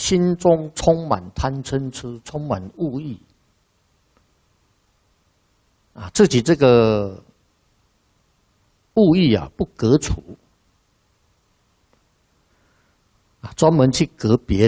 心中充满贪嗔痴，充满恶意，啊，自己这个恶意啊不革除，啊，专门去革别人。